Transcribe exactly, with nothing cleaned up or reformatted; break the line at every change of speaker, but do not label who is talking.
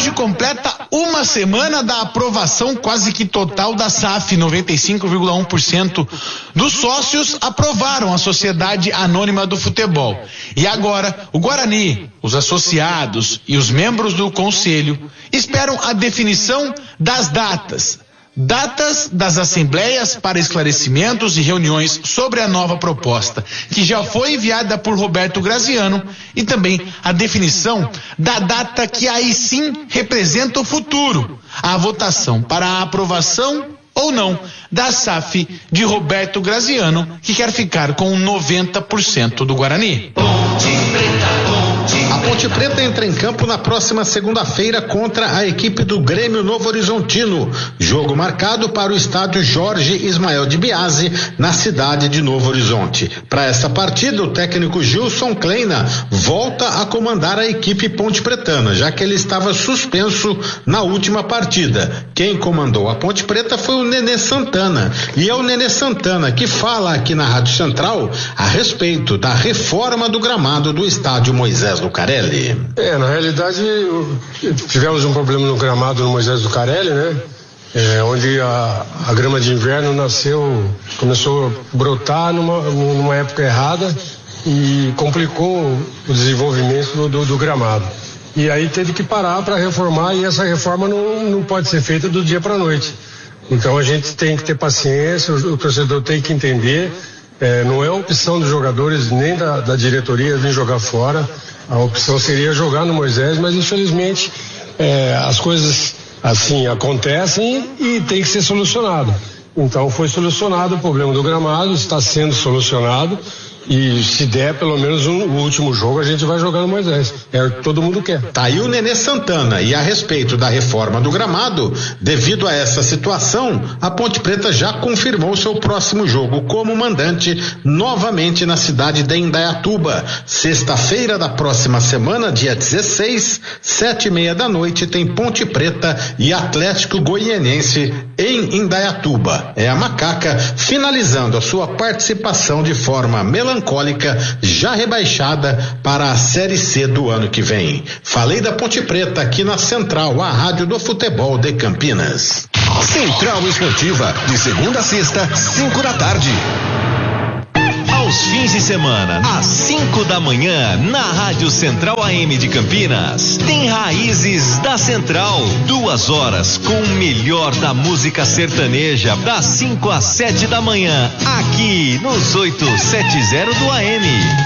Hoje completa uma semana da aprovação quase que total da S A F. noventa e cinco vírgula um por cento dos sócios aprovaram a Sociedade Anônima do Futebol. E agora, o Guarani, os associados e os membros do conselho esperam a definição das datas. Datas das assembleias para esclarecimentos e reuniões sobre a nova proposta, que já foi enviada por Roberto Graziano, e também a definição da data que aí sim representa o futuro, a votação para a aprovação ou não da S A F de Roberto Graziano, que quer ficar com noventa por cento do Guarani.
A Ponte Preta entra em campo na próxima segunda-feira contra a equipe do Grêmio Novo Horizontino. Jogo marcado para o estádio Jorge Ismael de Biasi, na cidade de Novo Horizonte. Para essa partida, o técnico Gilson Kleina volta a comandar a equipe ponte pretana, já que ele estava suspenso na última partida. Quem comandou a Ponte Preta foi o Nenê Santana. E é o Nenê Santana que fala aqui na Rádio Central a respeito da reforma do gramado do estádio Moisés Lucarelli.
É, na realidade tivemos um problema no gramado no Moisés Lucarelli, né? É, onde a, a grama de inverno nasceu, começou a brotar numa, numa época errada e complicou o desenvolvimento do, do, do gramado. E aí teve que parar para reformar, e essa reforma não, não pode ser feita do dia para a noite. Então a gente tem que ter paciência, o, o torcedor tem que entender, é, não é opção dos jogadores nem da, da diretoria vir jogar fora. A opção seria jogar no Moisés, mas infelizmente é, as coisas assim acontecem e tem que ser solucionado. Então foi solucionado o problema do gramado, está sendo solucionado, e se der pelo menos um, o último jogo a gente vai jogar no Moisés. É o que todo mundo quer.
Tá aí o Nenê Santana. E a respeito da reforma do gramado, devido a essa situação, a Ponte Preta já confirmou seu próximo jogo como mandante novamente na cidade de Indaiatuba. Sexta-feira da próxima semana, dia dezesseis, sete e meia da noite, tem Ponte Preta e Atlético Goianiense em Indaiatuba. É a Macaca finalizando a sua participação de forma melancólica, já rebaixada para a Série C do ano que vem. Falei da Ponte Preta aqui na Central, a rádio do futebol de Campinas.
Central Esportiva, de segunda a sexta, cinco da tarde. Aos fins de semana, às cinco da manhã, na Rádio Central A M de Campinas, tem Raízes da Central. Duas horas com o melhor da música sertaneja, das cinco às sete da manhã, aqui nos oitocentos e setenta do A M.